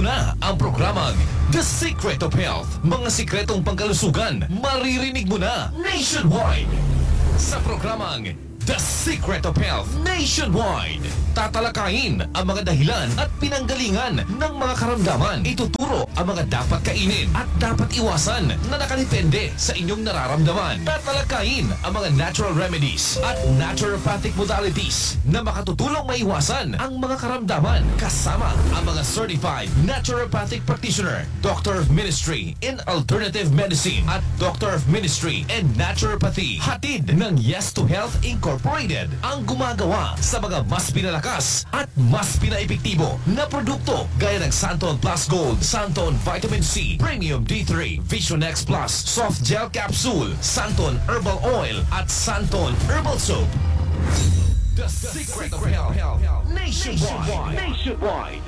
na ang programang The Secret of Health. Mga sikretong pangkalusugan, maririnig mo na nationwide. Sa programang The Secret of Health Nationwide, tatalakayin ang mga dahilan at pinanggalingan ng mga karamdaman. Ituturo ang mga dapat kainin at dapat iwasan na nakadepende sa inyong nararamdaman. Tatalakayin ang mga natural remedies at naturopathic modalities na makatutulong maiwasan ang mga karamdaman. Kasama ang mga certified naturopathic practitioner, Doctor of Ministry in Alternative Medicine at Doctor of Ministry in Naturopathy. Hatid ng Yes to Health Incorporated ang gumagawa sa mga mas pinalakas at mas pinaepektibo na produkto gaya ng Santon Plus Gold, Santon Vitamin C, Premium D3, Vision X Plus, Soft Gel Capsule, Santon Herbal Oil at Santon Herbal Soap. The Secret of Health Nationwide.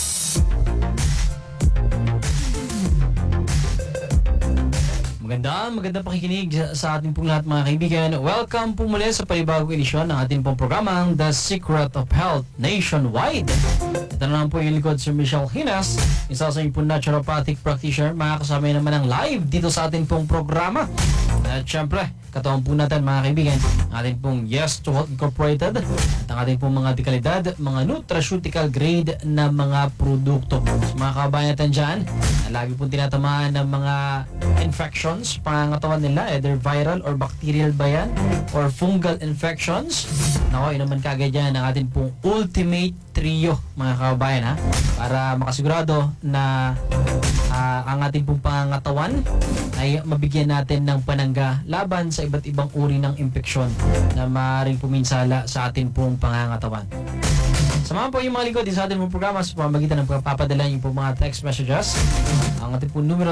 Magandang pakikinig sa ating pong lahat mga kaibigan. Welcome po muli sa panibagong edisyon ng ating pong programang The Secret of Health Nationwide. Ito na lang po yung likod si Michelle Hinas, isa sa inyong pong naturopathic practitioner. Makakasama naman ng live dito sa ating pong programa. At syempre, katawan po natin mga kaibigan, ang ating pong Yes to Health Incorporated at ang ating pong mga dekalidad, mga nutraceutical grade na mga produkto. So mga kabayan natin dyan, na lagi pong tinatamaan ng mga infections, pangangatawan nila, either viral or bacterial ba yan, or fungal infections. Nako, yun naman kagad yan ang ating pong ultimate trio mga kabayan, ha, para makasigurado na ang ating pong pangangatawan ay mabigyan natin ng panangga laban sa iba't ibang uri ng impeksyon na maaaring puminsala sa ating pong pangangatawan. Samahan po yung mga lingkod sa ating pong programa sa pamamagitan ng pagpapadala yung pong mga text messages. Ang ating pong numero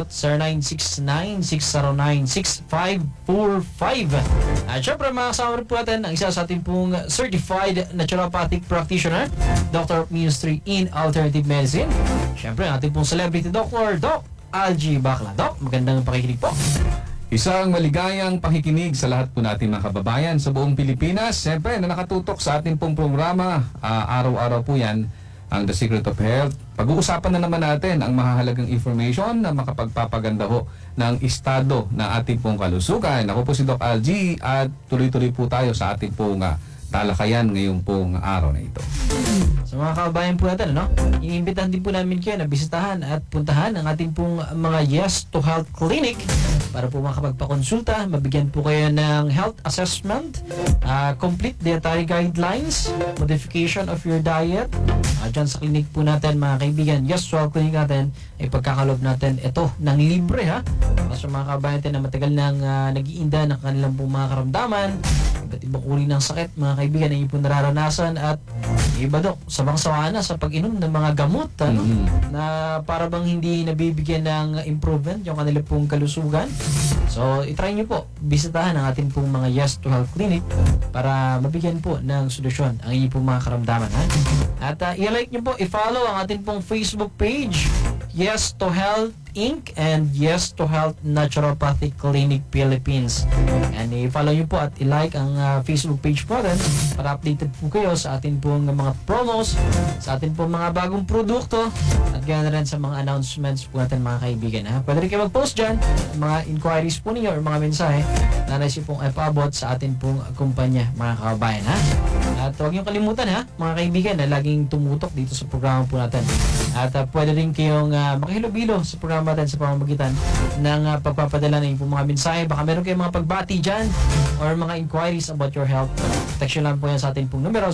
0969-609-6545. At syempre mga kasama rin po natin ang isa sa ating pong certified naturopathic practitioner, Doctor of Ministry in Alternative Medicine. Syempre ang ating pong celebrity doctor, Doc Algie Bacla. Doc, magandang pakikinig po. Isang maligayang pakikinig sa lahat po natin mga kababayan sa buong Pilipinas. Siyempre na nakatutok sa ating pong programa, araw-araw po yan, ang The Secret of Health. Pag-uusapan na naman natin ang mahahalagang information na makapagpapaganda ho ng estado ng ating pong kalusugan. Ako po si Doc Algie at tuloy-tuloy po tayo sa ating pong talakayan ngayong pong araw na ito. Sa mga kababayan po natin, iimbitahan din po namin kayo na bisitahan at puntahan ang ating pong mga Yes to Health Clinic para po makapagpakonsulta, mabigyan po kayo ng health assessment, complete dietary guidelines, modification of your diet. Dyan sa clinic po natin mga kaibigan, Yes to Health Clinic natin, ay pagkakalob natin ito ng libre, ha. Sa mga kababayan natin na matagal nang nag-iinda ng kanilang pong mga karamdaman, iba't ibang uri ng sakit mga kaibigan na po nararanasan, at iba Dok, sabang-sawa na sa pag-inom ng mga gamot na para bang hindi nabibigyan ng improvement yung kanilang pong kalusugan. So, itry nyo po, bisitahan ang ating pong mga Yes to Health Clinic para mabigyan po ng solusyon ang inyong pong mga karamdaman, ha? At i-like nyo po, i-follow ang ating pong Facebook page, Yes to Health Inc. and Yes to Health Naturopathic Clinic Philippines. And i-follow nyo po at i-like ang Facebook page po natin para updated po kayo sa atin pong mga promos, sa atin pong mga bagong produkto, at ganoon rin sa mga announcements po natin mga kaibigan, ha. Pwede rin kayo mag-post dyan, mga inquiries po ninyo or mga mensahe na nais pong ipaabot sa atin pong kumpanya mga kababayan, ha. At huwag nyo kalimutan, ha, mga kaibigan, na laging tumutok dito sa programa po natin. At pwede rin kayong makihilo-bilo sa programa natin sa pamamagitan ng pagpapadala ng mga mensahe. Baka meron kayong mga pagbati dyan or mga inquiries about your health. Text lang po yan sa ating pong numero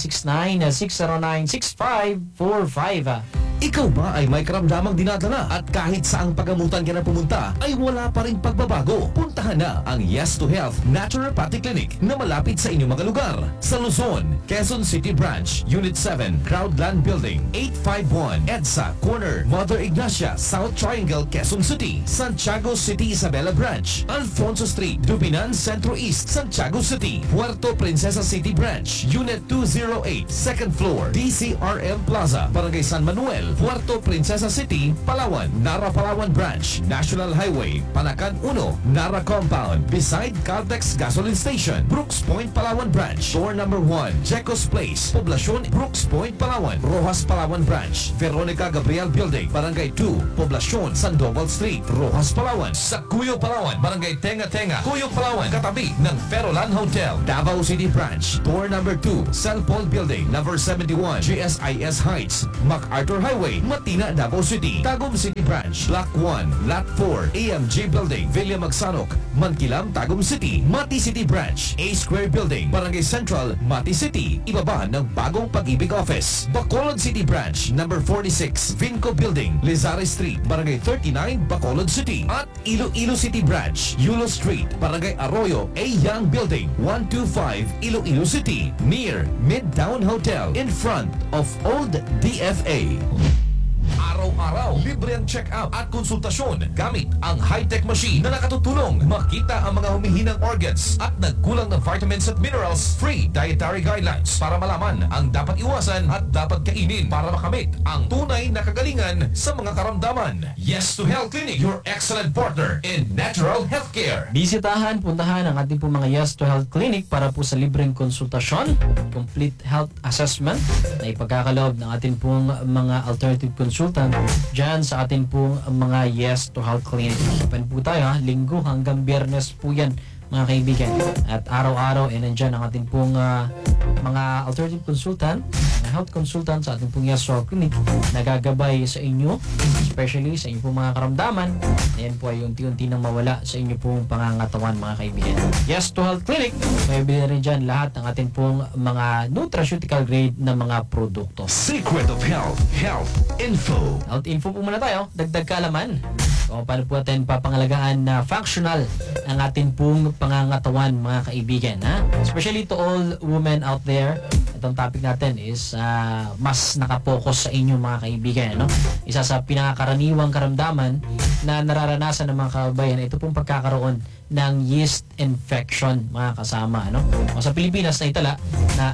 0969-609-6545. Ikaw ba ay may karamdamang dinadala at kahit saang pagamutan ka na pumunta ay wala pa rin pagbabago? Puntahan na ang Yes to Health Naturopathic Clinic na malapit sa inyong mga lugar. Sa Luzon, Quezon City Branch, Unit 7, Crowdland Building, 851, EDSA, Corner, Mother Ignacia, South Triangle, Quezon City, Santiago City, Isabela Branch, Alfonso Street, Dubinan, Centro East, Santiago City, Puerto Princesa City Branch, Unit 208, 2nd floor, DCRM Plaza, Barangay San Manuel, Rizal, Puerto Princesa City, Palawan, Nara Palawan Branch, National Highway, Panacan 1, Nara Compound, beside Caltex Gasoline Station, Brooks Point, Palawan Branch, Door number 1, Jecos Place, Poblacion, Brooks Point, Palawan, Rojas Palawan Branch, Veronica Gabriel Building, Barangay 2, Poblacion, Sandoval Street, Rojas Palawan, sa Cuyo Palawan, Barangay Tenga Tenga, Cuyo Palawan, katabi ng Ferolan Hotel, Davao City Branch, Door number 2, San Paul Building, number 71, GSIS Heights, MacArthur Highway, Matina, Davao City, Tagum City Branch, Block 1, Lot 4, AMG Building, Villa Magsanok, Mankilam, Tagum City, Mati City Branch, A Square Building, Barangay Central, Mati City, ibaba ng Bagong Pag-ibig Office, Bacolod City Branch, number 46, Vinco Building, Lizare Street, Barangay 39, Bacolod City, at Iloilo City Branch, Yulo Street, Barangay Arroyo, A Young Building, 125, Iloilo City, near Midtown Hotel, in front of Old DFA. Araw-araw, libre ang check-out at konsultasyon gamit ang high-tech machine na nakatutulong makita ang mga humihinang organs at nagkulang ng vitamins at minerals. Free dietary guidelines para malaman ang dapat iwasan at dapat kainin para makamit ang tunay na kagalingan sa mga karamdaman. Yes to Health Clinic, your excellent partner in natural healthcare. Bisitahan, puntahan ang ating po mga Yes to Health Clinic para po sa libreng konsultasyon, complete health assessment na ipagkakaloob ng ating pong mga alternative consultant dyan sa ating pong mga Yes to Health Clinic. Open po tayo linggo hanggang biyernes po yan mga kaibigan. At araw-araw nandyan ang ating pong mga alternative consultant, mga health consultant sa ating pong Yes to Health Clinic nagagabay sa inyo, especially sa inyong pong mga karamdaman. Ayan po ay unti-unti nang mawala sa inyo pong pangangatawan mga kaibigan. Yes to Health Clinic, may bilhin rin dyan lahat ng ating pong mga nutraceutical grade na mga produkto. Secret of Health, health info. Health info po muna tayo, dagdag kaalaman. Kung paano po natin papangalagaan na functional ang ating pong pangangatawan mga kaibigan. Especially to all women out there, itong topic natin is mas nakapokus sa inyo mga kaibigan. Isa sa pinakakaraniwang karamdaman na nararanasan ng mga kababayan, ito pong pagkakaroon ng yeast infection mga kasama. O sa Pilipinas na itala na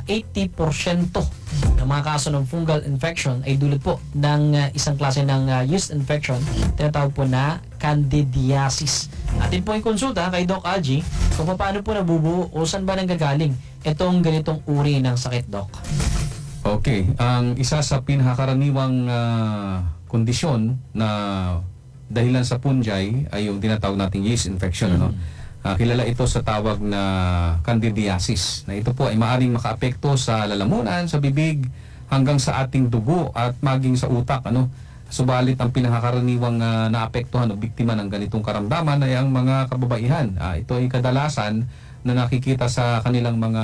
80% ng mga kaso ng fungal infection ay dulot po ng isang klase ng yeast infection, tinatawag po na candidiasis. Atin po yung konsulta kay Doc Algie kung paano po nabubuo o saan ba nanggagaling itong ganitong uri ng sakit, Doc. Okay, ang isa sa pinakakaraniwang kondisyon na dahilan sa punjay ay yung tinatawag nating yeast infection. Kilala ito sa tawag na candidiasis, na ito po ay maaaring makaapekto sa lalamunan, sa bibig, hanggang sa ating dugo at maging sa utak. Subalit ang pinakakaraniwang naapektuhan o biktima ng ganitong karamdaman ay ang mga kababaihan. Ito ay kadalasan na nakikita sa kanilang mga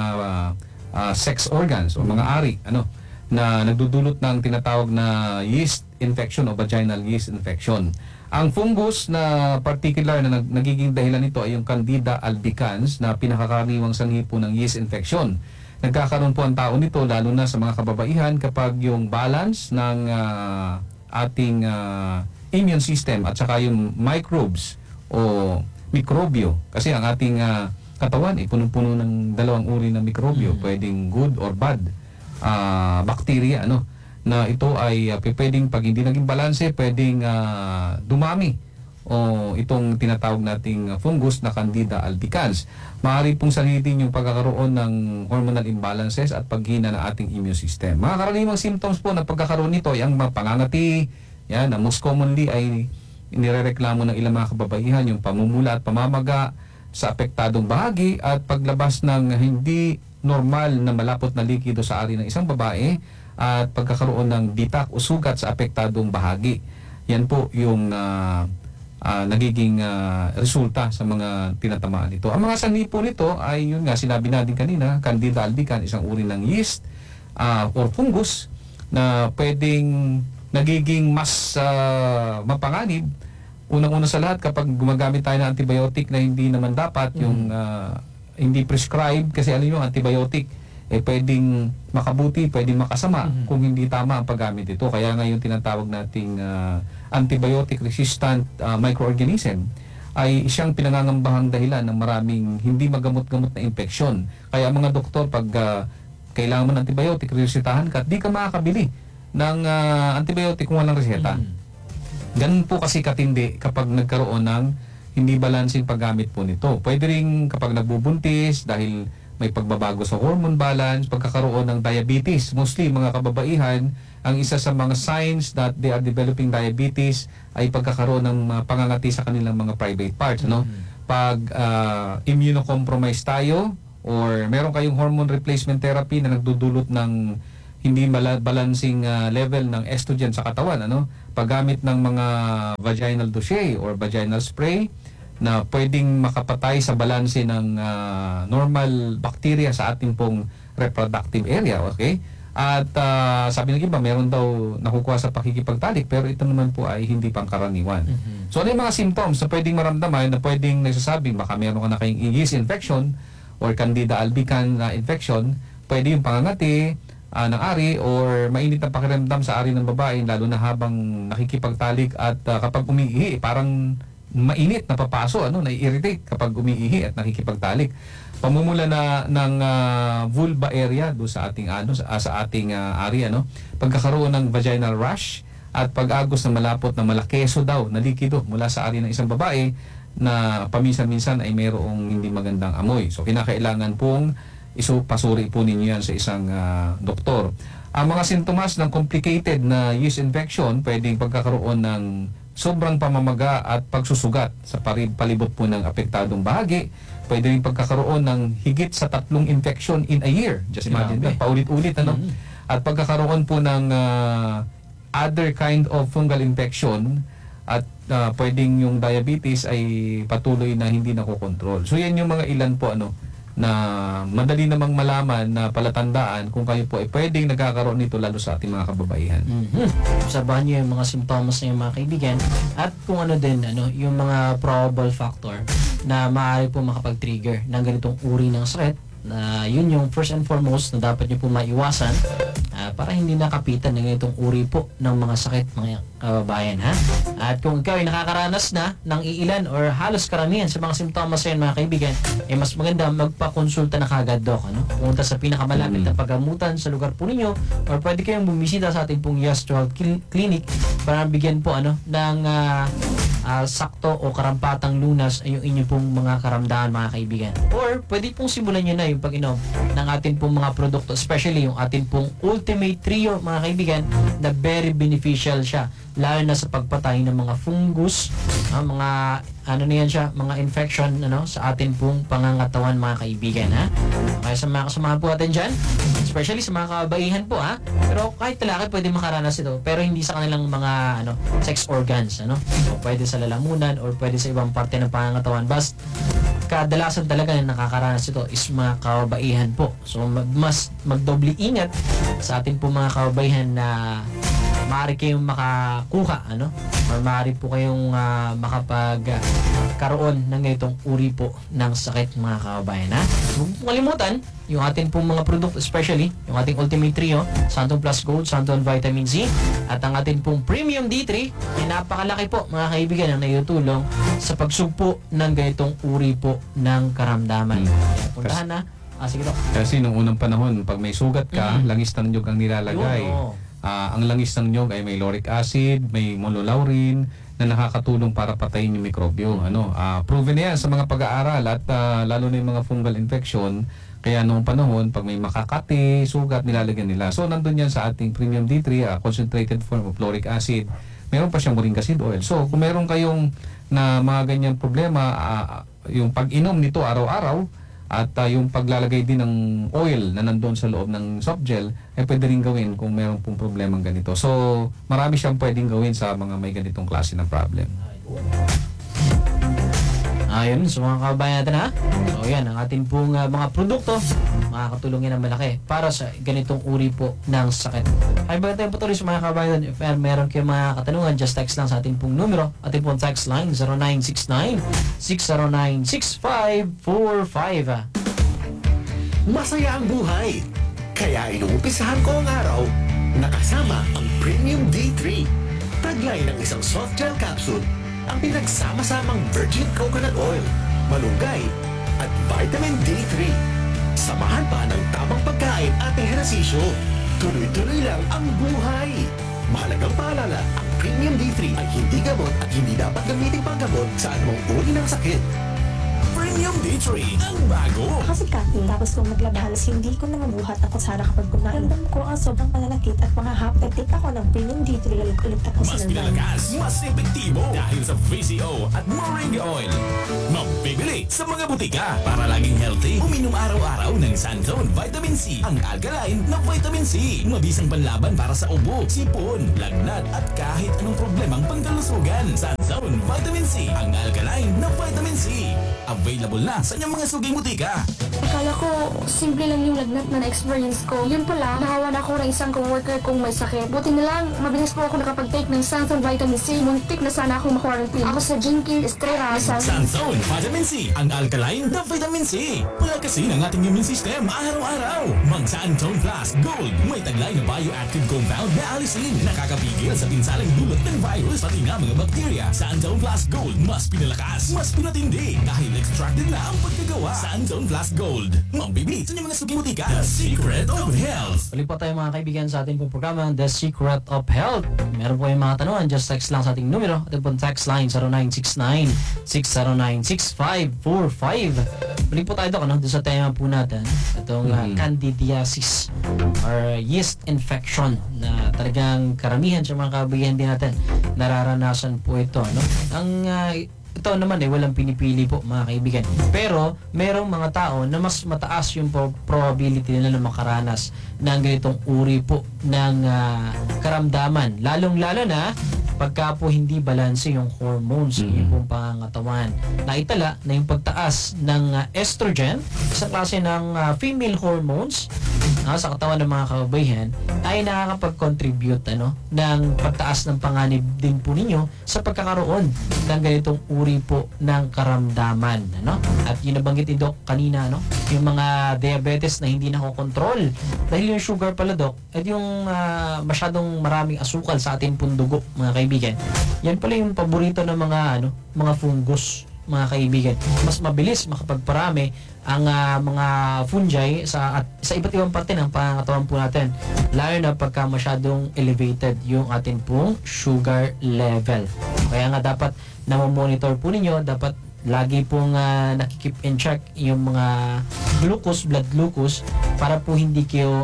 sex organs o mga ari, na nagdudulot ng tinatawag na yeast infection o vaginal yeast infection. Ang fungus na particular na nagiging dahilan nito ay yung Candida albicans na pinakakaraniwang sanhi po ng yeast infection. Nagkakaroon po ang tao nito lalo na sa mga kababaihan kapag yung balance ng ating immune system at saka yung microbes o mikrobyo. Kasi ang ating katawan ay punong-puno ng dalawang uri ng mikrobyo, pwedeng good or bad bacteria, na ito ay pwedeng pag hindi naging balanse, pwedeng dumami o itong tinatawag nating fungus na Candida albicans. Maaari pong salitin yung pagkakaroon ng hormonal imbalances at paghina ng ating immune system. Mga karaniwang symptoms po na pagkakaroon nito ay ang pangangati, yan, na most commonly ay inirereklamo ng ilang mga kababaihan, yung pamumula at pamamaga sa apektadong bahagi at paglabas ng hindi normal na malapot na likido sa ari ng isang babae at pagkakaroon ng bitak o sugat sa apektadong bahagi. Yan po yung nagiging resulta sa mga tinatamaan nito. Ang mga sanhi po nito ay yun nga sinabi natin kanina, Candida albicans, isang uri ng yeast or fungus na pwedeng nagiging mas mapanganib. Unang-una sa lahat kapag gumagamit tayo ng antibiotic na hindi naman dapat, yung hindi prescribed, kasi alam nyo, antibiotic pwedeng makabuti, pwedeng makasama kung hindi tama ang paggamit ito. Kaya ngayon tinatawag nating antibiotic resistant microorganism ay siyang pinangangambahang dahilan ng maraming hindi magamot-gamot na infeksyon. Kaya mga doktor, pag kailangan mo ng antibiotic, resitahan ka at di ka makakabili ng antibiotic kung walang reseta. Ganun po kasi katindi kapag nagkaroon ng hindi balancing paggamit po nito. Pwede rin kapag nagbubuntis dahil may pagbabago sa hormone balance, pagkakaroon ng diabetes. Mostly mga kababaihan, ang isa sa mga signs that they are developing diabetes ay pagkakaroon ng pangangati sa kanilang mga private parts. No? Pag immunocompromised tayo or meron kayong hormone replacement therapy na nagdudulot ng hindi balancing level ng estrogen sa katawan, paggamit ng mga vaginal douche or vaginal spray na pwedeng makapatay sa balanse ng normal bacteria sa ating pong reproductive area, okay? At sabi ng iba, meron daw nakukuha sa pakikipagtalik, pero ito naman po ay hindi pangkaraniwan. So ano yung mga symptoms na pwedeng maramdaman na pwedeng nagsasabing baka meron ka na kayong yeast infection or Candida albicans infection, pwede yung pangangati ng ari or mainit na pakiramdam sa ari ng babae lalo na habang nakikipagtalik at kapag umiihi parang mainit na papaso, nai-irritate kapag umiihi at nakikipagtalik. Pamumula na ng vulva area do sa ating sa ating ari, pagkakaroon ng vaginal rash at pag-agos na malapot na malakeso daw na likido mula sa ari ng isang babae na paminsan-minsan ay mayroong hindi magandang amoy. So kinakailangan pong pasuri po ninyo yan sa isang doktor. Ang mga sintomas ng complicated na yeast infection, pwedeng pagkakaroon ng sobrang pamamaga at pagsusugat sa palibot po ng apektadong bahagi. Pwede rin pagkakaroon ng higit sa 3 infection in a year. Just imagine that, paulit-ulit. At pagkakaroon po ng other kind of fungal infection at pwedeng yung diabetes ay patuloy na hindi nakokontrol. So yan yung mga ilan po na madali namang malaman na palatandaan kung kayo po ay pwedeng nagkakaroon nito lalo sa ating mga kababaihan. Obserbahan nyo yung mga symptoms ng mga kaibigan at kung ano din yung mga probable factor na maaari po makapag-trigger ng ganitong uri ng sakit na yun yung first and foremost na dapat nyo po maiwasan para hindi nakapitan ng ganitong uri po ng mga sakit mga kababayan, ha? At kung ikaw ay nakakaranas na ng iilan or halos karamihan sa mga simptomas yan mga kaibigan, mas maganda magpakonsulta na kagad, Doc, pumunta sa pinakamalapit na paggamutan sa lugar po ninyo or pwede kayong bumisita sa ating pong Yes to Health Clinic para bigyan po ng sakto o karampatang lunas ay yung inyong pong mga karamdaman mga kaibigan. Or pwede pong simulan nyo na yung pag-inom ng ating pong mga produkto, especially yung ating pong Ultimate Trio mga kaibigan na very beneficial siya lalo na sa pagpatay ng mga fungus, mga mga infection sa atin pong pangangatawan mga kaibigan, ha. Kaya sa mga kasamahan po natin dyan, especially sa mga kababaihan po, ha. Pero kahit lalaki pwede makaranas ito, pero hindi sa kanilang mga sex organs, o pwede sa lalamunan or pwede sa ibang parte ng pangangatawan. Basta kadalasan talaga na nakakaranas ito is mga kababaihan po. So mas magdoble ingat sa atin po mga kababaihan na maaari kayong makakuha, or maaari po kayong makapagkaroon ng ganitong uri po ng sakit mga kababayan, ha. Huwag po kalimutan yung ating pong mga produkto, especially yung ating Ultimate Trio, Santon Plus Gold, Santon Vitamin C, at ang ating pong Premium D3 ay napakalaki po mga kaibigan ang naitutulong sa pagsugpo ng ganitong uri po ng karamdaman. Kaya puntahan na. Sige, Dok. Kasi nung unang panahon, pag may sugat ka, langis ng nyug ang nilalagay. Ang langis ng nyog ay may lauric acid, may monolaurin na nakakatulong para patayin yung mikrobyo. Proven na yan sa mga pag-aaral at lalo na yung mga fungal infection. Kaya noong panahon, pag may makakati, sugat, nilalagyan nila. So nandun yan sa ating Premium D3, concentrated form of lauric acid. Meron pa siyang moringa seed oil. So kung meron kayong na mga ganyang problema, yung pag-inom nito araw-araw, at yung paglalagay din ng oil na nandoon sa loob ng soft gel, ay pwede rin gawin kung meron pong problemang ganito. So, marami siyang pwedeng gawin sa mga may ganitong klase ng problem. Ayun, so mga kababayan natin, ha? So yan, ang ating pong mga produkto, makakatulong yan ng malaki para sa ganitong uri po ng sakit. Ay bago tayo patuloy sa mga kababayan, if meron kayong mga katanungan, just text lang sa ating pong numero. Ating pong text line, 0969-609-6545. Masaya ang buhay, kaya inuumpisahan ko ang araw nakasama ang Premium D3. Taglay ng isang soft gel capsule, ang pinagsama-samang virgin coconut oil, malunggay, at vitamin D3. Samahan pa ng tamang pagkain at ehersisyo. tuloy-tuloy lang ang buhay. Mahalagang paalala, ang Premium D3 ay hindi gamot at hindi dapat gamitin panggamot sa anumang uri ng sakit. Premium D3, ang bago! Kasi Kathy, tapos kong maglaba, halos hindi ko na mabuhat ang kutsara kapag kumain. Ramdam ko ang sobrang pananakit at mga haptic ako ng Premium D3 ulit ako Mas pinalakas, mas epektibo dahil sa VCO at Moringa Oil. Mabibili sa mga butika para laging healthy. Uminom araw-araw ng Sanzone Vitamin C, ang alkaline na vitamin C. Mabisang panlaban para sa ubo, sipon, lagnat at kahit anong problemang pangkalusugan. Sanzone Vitamin C, ang alkaline na vitamin C. Available na sa inyong mga suging butika. Akala ko, simple lang yung lagnat na na-experience ko. Yun pala, nahawa na ako ng isang coworker kong may sakit. Buti na lang, mabilis po ako nakapag-take ng Sanzone Vitamin C. Muntik na sana akong ma-quarantine. Ako sa Jinky Estrella. Sanzone Vitamin C, ang alkaline na vitamin C. Palakasin ang ating immune system araw-araw. Mang Sanzone Plus Gold, may taglay na bioactive compound na alisin. Nakakapigil sa pinsalang dulot ng virus pati nga mga bakterya. Sanzone Plus Gold, mas pinalakas, mas pinatindi. Dahil extracted na ang pagkagawa. Sanzone Plus Gold, mabibili sa inyong mga suging butika. The Secret of Health. Balik po tayo mga kaibigan sa ating pong programa, The Secret of Health. Meron po yung mga tanungan, just text lang sa ating numero. Ating pong text line 0969-609-6545. Balik po tayo doon sa tema po natin. Itong candidiasis or yeast infection na talagang karamihan sa mga kaibigan din natin nararanasan po ito. No? Ito naman walang pinipili po mga kaibigan. Pero merong mga tao na mas mataas yung probability nila na makaranas ng ganitong uri po ng karamdaman. Lalong-lalo na pagka po hindi balanse yung hormones ng iyong pangangatawan. Naitala na yung pagtaas ng estrogen, isang klase ng female hormones sa katawan ng mga kababaihan, ay nakakapag-contribute ng pagtaas ng panganib din po ninyo sa pagkakaroon ng ganitong uri po ng karamdaman. At yun nabanggit ni Doc kanina, yung mga diabetes na hindi nakokontrol dahil yung sugar pala, Doc, at yung masyadong maraming asukal sa ating pundugo, mga kaibigan. Yan pala yung paborito ng mga fungus, mga kaibigan. Mas mabilis makapagparami ang mga fungi sa iba't ibang parte ng pangangatawan po natin, lalo na pagka masyadong elevated yung atin pong sugar level. Kaya nga dapat na monitor po ninyo, dapat lagi pong nakikip in check yung mga glucose, blood glucose, para po hindi kayo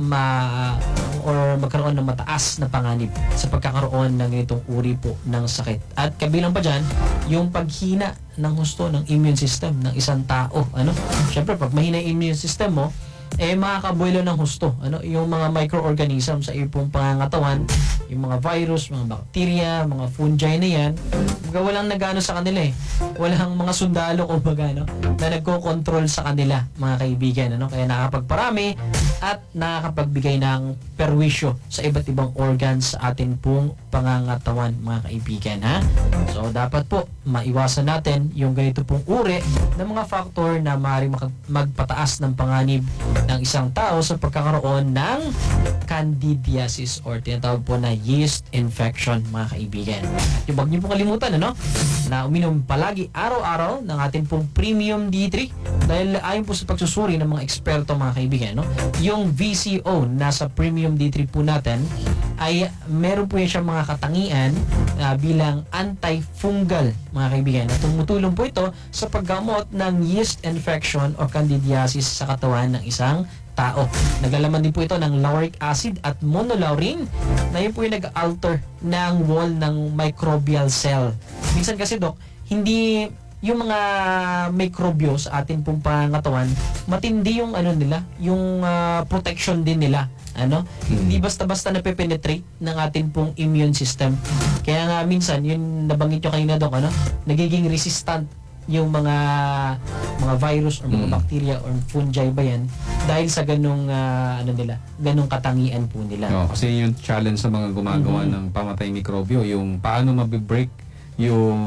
magkaroon ng mataas na panganib sa pagkakaroon ng itong uri po ng sakit. At kabilang pa dyan, yung paghina ng husto ng immune system ng isang tao. Siyempre, pag mahina yung immune system mo, makakabuelo ng husto. Yung mga microorganisms sa iyong pangangatawan, yung mga virus, mga bacteria, mga fungi na yan, walang nagano sa kanila Walang mga sundalo na nagko-control sa kanila, mga kaibigan. Kaya nakakapagparami at nakakapagbigay ng perwisyo sa iba't ibang organs sa atin pong pangangatawan, mga kaibigan. So, dapat po maiwasan natin yung ganito pong uri ng mga factor na maaaring magpataas ng panganib ng isang tao sa pagkakaroon ng candidiasis or tinatawag po na yeast infection, mga kaibigan. At huwag niyo po kalimutan na uminom palagi araw-araw ng ating pong Premium D3 dahil ayon po sa pagsusuri ng mga eksperto, mga kaibigan, yung VCO nasa Premium D3 po natin ay meron po siya mga katangian bilang antifungal, mga kaibigan. At tumutulong po ito sa paggamot ng yeast infection o candidiasis sa katawan ng isang tao. Naglalaman din po ito ng lauric acid at monolaurin na yun po yung nag-alter ng wall ng microbial cell. Minsan kasi, Doc, hindi yung mga microbio sa atin pong pangangatawan, matindi yung yung protection din nila. Hindi basta-basta nape-penetrate ng atin pong immune system. Kaya nga minsan, yun nabanggit nyo kanina, Doc, nagiging resistant yung mga virus or mga bacteria or fungi ba yan dahil sa ganung ganung katangian po nila. Kasi yung challenge sa mga gumagawa ng pamatay mikrobyo, yung paano mabibreak yung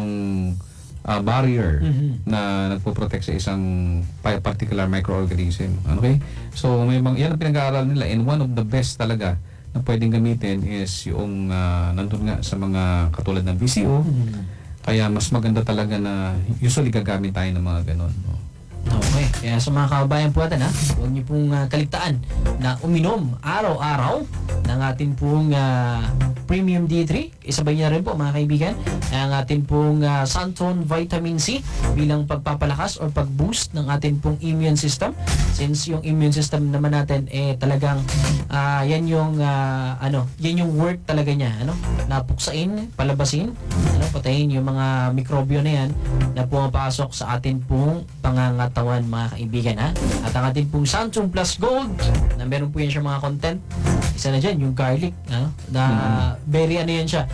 barrier na nagpo-protect sa isang particular microorganism. Okay? So yan ang pinag-aaral nila, and one of the best talaga na pwedeng gamitin is yung nandun nga sa mga katulad ng VCO. Kaya mas maganda talaga na usually gagamit tayo ng mga ganon. Okay. Kaya sa mga kababayan po natin, huwag niyo pong kaligtaan na uminom araw-araw ng ating pong Premium D3. Isabay niya rin po mga kaibigan ang ating pong Santon Vitamin C bilang pagpapalakas or pag-boost ng ating pong immune system. Since yung immune system naman natin talagang yan yung yan yung work talaga niya, napuksain, palabasin, patayin yung mga mikrobyo na yan na pumapasok sa atin pong pangangatawan mga kaibigan, At ang ating pong Santon Plus Gold na meron po yan siya mga content. Isa na dyan, yung garlic, na very yan siya,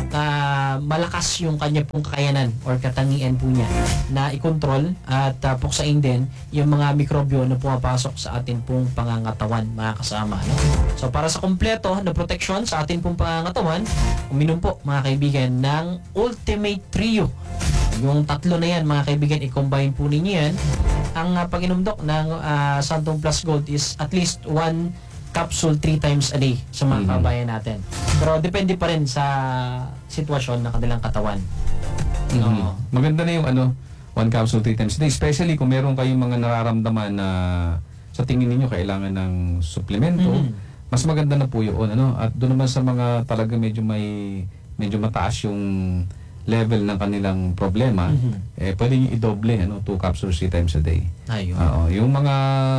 malakas yung kanya pong kakayanan or katangian po niya na i-control at puksain din yung mga mikrobyo na pumapasok sa atin pong pangangatawan mga kasama. So para sa kompleto na protection sa atin pong pangangatawan, uminom po mga kaibigan ng Ultimate Trio. Yung tatlo na yan mga kaibigan, i-combine po ninyo yan. Ang pag-inom dok ng Santon Plus Gold is at least 1 capsule 3 times a day sa mga kabayan natin. Pero depende pa rin sa sitwasyon ng kanilang katawan. Maganda na yung 1 capsule 3 times a day. Especially kung meron kayong mga nararamdaman na sa tingin ninyo kailangan ng suplemento, mas maganda na po yun. At doon naman sa mga talaga medyo mataas yung level ng kanilang problema, pwede nyo i-doble, 2 capsules 3 times a day. Ayun. Yung mga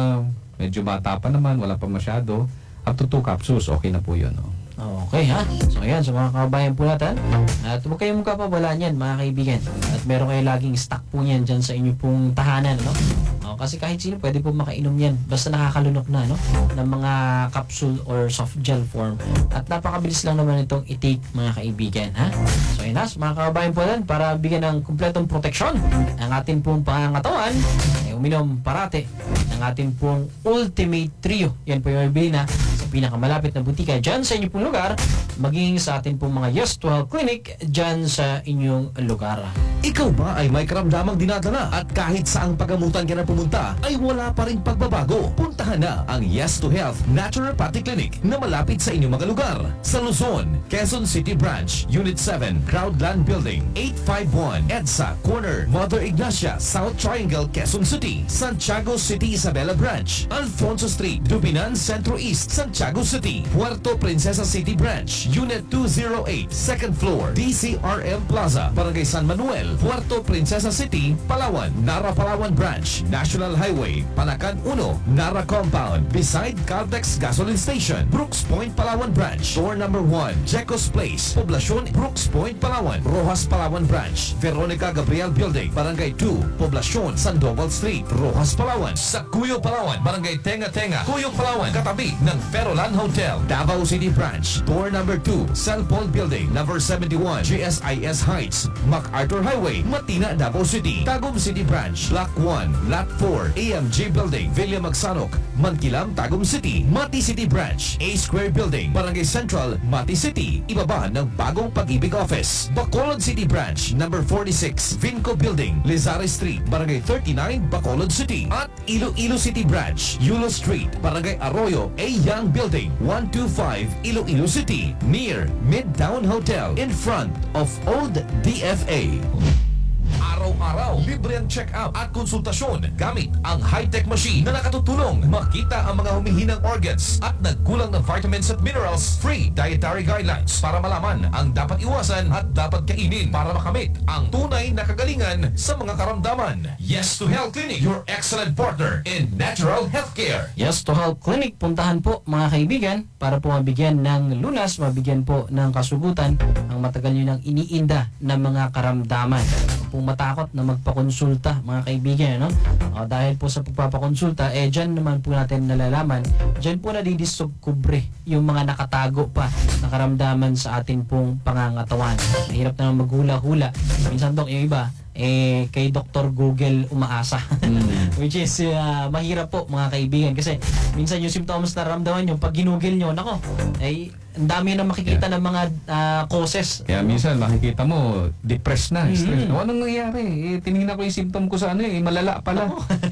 medyo bata pa naman, wala pa masyado, up to 2 capsules, okay na po yun. Okay So ayan, sa mga kababayan po natin, at huwag kayong magkapabalaan yan mga kaibigan. At meron kayo laging stock po yan dyan sa inyo pong tahanan, kasi kahit sino pwede po makainom yan basta nakakalunok na ng mga capsule or soft gel form. At napakabilis lang naman itong i-take mga kaibigan, So ayan sa mga kababayan po natin, para bigyan ng kumpletong proteksyon ang ating pong pangangatawan, uminom parate ng ating pong Ultimate Trio. Yan po yung mabili na sa pinakamalapit na butika dyan sa inyong pong lugar, maging sa ating pong mga Yes to Health Clinic dyan sa inyong lugar. Ikaw ba ay may karamdamang dinadala at kahit saang pagamutan ka na pumunta ay wala pa rin pagbabago? Puntahan na ang Yes to Health Naturopathic Clinic na malapit sa inyong mga lugar. Sa Luzon, Quezon City Branch, Unit 7, Crowdland Building, 851 EDSA Corner, Mother Ignacia, South Triangle, Quezon City, Santiago City, Isabela Branch, Alfonso Street, Dubinan Centro East, Santiago City, Puerto Princesa City Branch, Unit 208, second floor, DCRM Plaza, Barangay San Manuel, Puerto Princesa City, Palawan, Nara Palawan Branch, National Highway, Panacan 1, Nara Compound, beside Caltex Gasoline Station, Brooks Point, Palawan Branch, door number 1, Jecos Place, Poblacion, Brooks Point, Palawan, Rojas Palawan Branch, Veronica Gabriel Building, Barangay 2, Poblacion, Sandoval Street, Rojas Palawan, sa Cuyo Palawan, Barangay Tenga Tenga, Cuyo Palawan, katabi ng Ferolan Hotel, Davao City Branch, door number 2, Celpol Building, number 71, GSIS Heights, MacArthur Highway, Matina, Davao City, Tagum City Branch, Block 1, Lot 4, AMG Building, Villa Magsanok, Mankilam, Tagum City, Mati City Branch, A Square Building, Barangay Central, Mati City, ibaba ng Bagong Pag-ibig Office, Bacolod City Branch, number 46, Vinco Building, Lizares Street, Barangay 39, Bacolod City, at Iloilo City Branch, Yulo Street, Barangay Arroyo, A Young Building, 125, Iloilo City, near Midtown Hotel, in front of Old DFA. Araw-araw, libre ang check-up at konsultasyon gamit ang high-tech machine na nakatutulong makita ang mga humihinang organs at nagkulang ng vitamins at minerals. Free dietary guidelines para malaman ang dapat iwasan at dapat kainin para makamit ang tunay na kagalingan sa mga karamdaman. Yes to Health Clinic, your excellent partner in natural healthcare. Yes to Health Clinic, puntahan po mga kaibigan para po mabigyan ng lunas, mabigyan po ng kasugutan ang matagal nyo nang iniinda na mga karamdaman. Kung matakot na magpakonsulta mga kaibigan, dahil po sa pagpapakonsulta, dyan naman po natin nalalaman, dyan po nadidiskubre yung mga nakatago pa na karamdaman sa atin pong pangangatawan. Mahirap na maghula-hula. Minsan dok, yung iba, kay Dr. Google umaasa. Which is mahirap po mga kaibigan kasi minsan yung symptoms na naramdaman nyo pag ginugil nyo, nako, ang dami na makikita ng mga causes. Kaya minsan makikita mo depressed na, stress. Anong nangyayari? Tinignan ko yung symptom ko sa malala pala.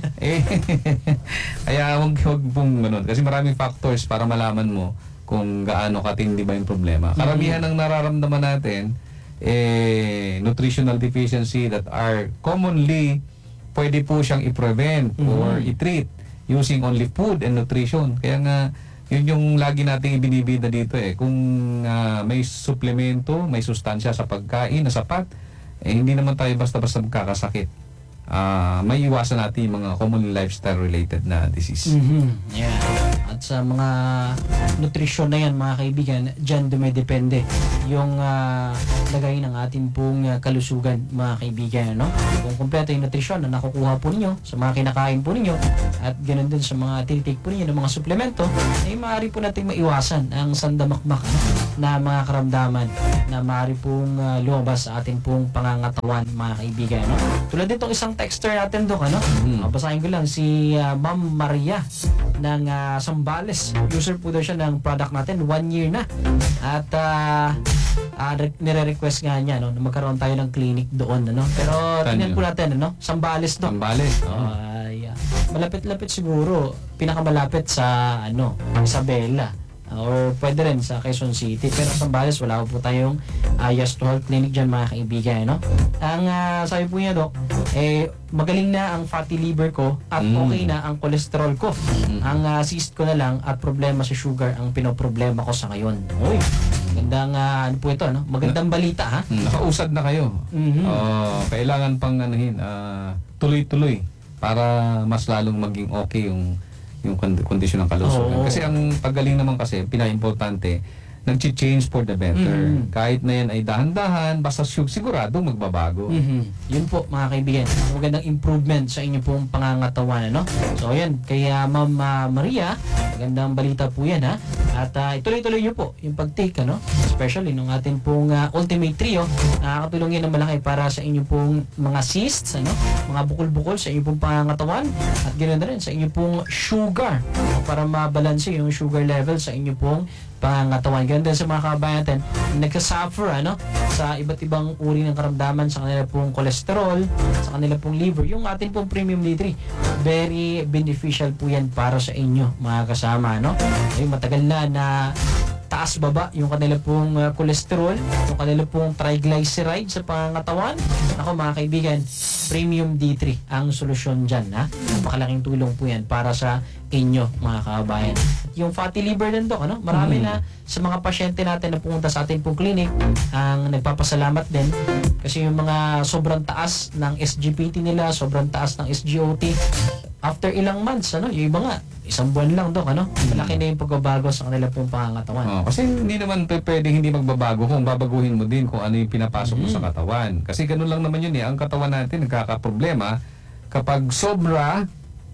Kaya wag pong ganun. Kasi maraming factors para malaman mo kung gaano katindi ba yung problema. Karamihan ng nararamdaman natin nutritional deficiency that are commonly pwede po siyang i-prevent or i-treat using only food and nutrition. Kaya nga, yun yung lagi nating ibinibida dito kung may suplemento, may sustansya sa pagkain na sapat, hindi naman tayo basta-basta magkakasakit. May iwasan natin yung mga common lifestyle related na disease. Yeah. At sa mga nutrisyon na yan, mga kaibigan, dyan dumidepende yung lagay ng ating pong kalusugan, mga kaibigan, no? Kung kompleto yung nutrisyon na nakukuha po ninyo sa mga kinakain po ninyo at ganoon din sa mga tinitake po ninyo ng mga suplemento, ay maaari po natin maiwasan ang sandamakmak na mga karamdaman na maaari pong lumabas sa ating pong pangangatawan, mga kaibigan, no? Tulad ditong isang texter natin, Dok, ano? Basahin ko lang si Ma'am Maria ng Sambales. User po daw siya ng product natin, 1 year na. At nire-request nga niya, no, na magkaroon tayo ng clinic doon, ano? Pero tingnan po natin, ano? Sambales, Dok. Sambales. Malapit-lapit siguro, pinakamalapit sa Isabela. Or pwede rin sa Quezon City, pero sa Sambales wala po tayong Yes to Health Clinic dyan, mga kaibigan, no? Ang sabi po niya, Dok, magaling na ang fatty liver ko at okay na ang cholesterol ko. Ang cyst ko na lang at problema sa sugar ang pinoproblema ko sa ngayon. Uy, magandang ano po ito, no? Magandang balita, ha? Nakausad na kayo. Kailangan pang tuloy-tuloy para mas lalong maging okay yung kondisyon ng kalusugan. Kasi ang paggaling naman kasi, pinaka-importante, nag-change for the better. Kahit na yan ay dahan-dahan, basta sigurado magbabago. Yun po, mga kaibigan. Magandang improvement sa inyo pong pangangatawan, ano? So, yan. Kaya, Ma'am Maria, magandang balita po yan, ha? At ituloy-tuloy nyo po yung pag-take, ano? Especially nung ating pong Ultimate Trio. Nakakatulong yan ng malaki para sa inyo pong mga cysts, ano? Mga bukol-bukol sa inyo pong pangangatawan. At ganoon na rin sa inyo pong sugar. Para mabalanse yung sugar level sa inyo pong pangangatawan. Ganun din sa mga kabayan natin, nagka-suffer, ano, sa iba't ibang uri ng karamdaman sa kanila pong cholesterol, sa kanila pong liver. Yung ating pong Premium D3, very beneficial po yan para sa inyo, mga kasama, no? Ay, matagal na taas-baba yung kanila pong cholesterol, yung kanila pong triglyceride sa pangangatawan. Ako, mga kaibigan, Premium D3 ang solusyon dyan, ha? Napakalaking tulong po yan para sa inyo, mga kabayan. Yung fatty liver din, Dok, ano? Marami na sa mga pasyente natin na pumunta sa ating pong clinic ang nagpapasalamat din kasi yung mga sobrang taas ng SGPT nila, sobrang taas ng SGOT, after ilang months, ano? Yung iba nga, isang buwan lang, Dok, ano? Malaki na yung pagbabago sa kanila pong pangangatawan. Kasi hindi naman pwedeng hindi magbabago kung babaguhin mo din kung ano yung pinapasok mo sa katawan. Kasi ganun lang naman yun ang katawan natin nagkakaproblema kapag sobra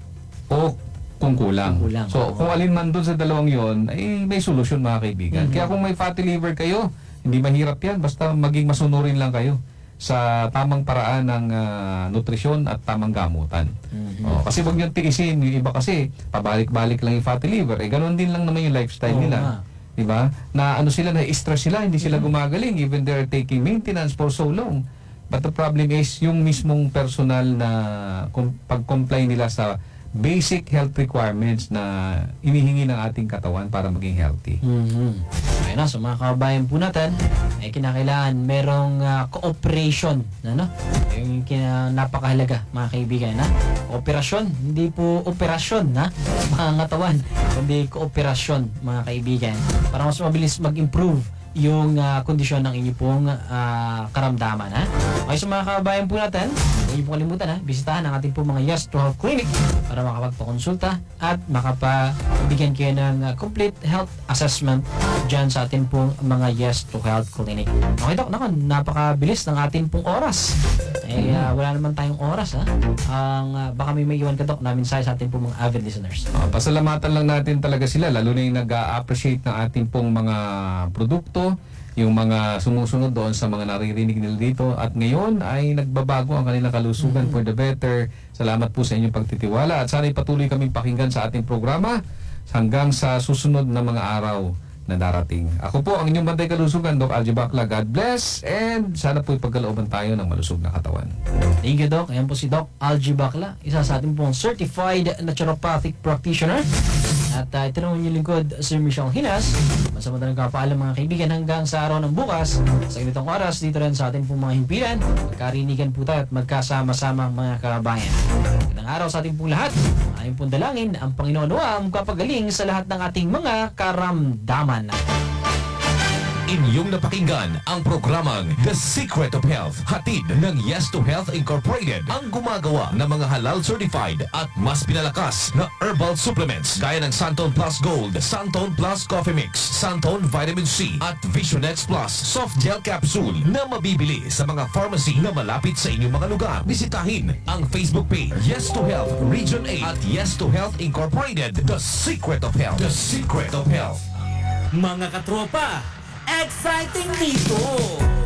o kung kulang. So, kung alin man dun sa dalawang yon ay may solusyon, mga kaibigan. Kaya kung may fatty liver kayo, hindi mahirap yan. Basta maging masunurin lang kayo sa tamang paraan ng nutrisyon at tamang gamutan. Kasi wag niyong tiisin. Yung iba kasi, pabalik-balik lang yung fatty liver. Ganon din lang naman yung lifestyle nila. Diba? Na sila, na-stress sila, hindi sila gumagaling even they're taking maintenance for so long. But the problem is, yung mismong personal na pag-comply nila sa basic health requirements na inihingi ng ating katawan para maging healthy. Ayun na, so mga kabayan po natin, ay kinakailangan merong cooperation, ano? Yung napakahalaga, mga kaibigan, ha? Kooperasyon, hindi po operasyon, ha? Mga katawan, kundi kooperasyon, mga kaibigan, para mas mabilis mag-improve yung kondisyon ng inyo pong karamdaman, ha? Okay, so mga kabayan po natin, huwag niyo pong kalimutan, ha? Bisitahan ang ating pong mga Yes to Health Clinic para makapagpakonsulta at makapabigyan kayo ng complete health assessment dyan sa ating pong mga Yes to Health Clinic. Okay, Dok, napakabilis ng ating pong oras. Wala naman tayong oras, ha? Baka may iwan ka, Dok, namin sa ating pong mga avid listeners. Pasalamatan lang natin talaga sila, lalo na yung nag-appreciate ng ating pong mga produkto, yung mga sumusunod doon sa mga naririnig nila dito, at ngayon ay nagbabago ang kanilang kalusugan for the better. Salamat po sa inyong pagtitiwala at sana patuloy kaming pakinggan sa ating programa hanggang sa susunod na mga araw na darating. Ako po ang inyong bantay kalusugan, Doc Algie Bacla. God bless, and sana po ipagkalooban tayo ng malusog na katawan. Thank you, Doc. Ayan po si Doc Algie Bacla, isa sa ating pong certified naturopathic practitioner. At ito naman yung lingkod, Sir Michelle Hinas. Masamantalang kapaalam mga kaibigan hanggang sa araw ng bukas. Sa ganitong oras, dito rin sa ating pong mga himpilan. Magkarinigan po tayo at magkasama-sama mga kabayan. Magandang araw sa ating pong lahat. Aming pong dalangin ang Panginoon Noah ang magpapagaling sa lahat ng ating mga karamdaman. Inyong napakinggan ang programang The Secret of Health. Hatid ng Yes to Health Incorporated, ang gumagawa ng mga halal certified at mas pinalakas na herbal supplements gaya ng Santon Plus Gold, Santon Plus Coffee Mix, Santon Vitamin C at Visionex Plus Soft Gel Capsule na mabibili sa mga pharmacy na malapit sa inyong mga lugar. Bisitahin ang Facebook page Yes to Health Region 8 at Yes to Health Incorporated. The Secret of Health. The Secret of Health. Mga katropa, exciting dito!